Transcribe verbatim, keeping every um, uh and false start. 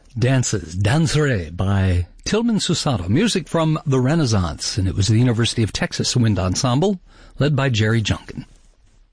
Dances, Danserai by Tillman Susato. Music from the Renaissance, and it was the University of Texas Wind Ensemble, led by Jerry Junkin.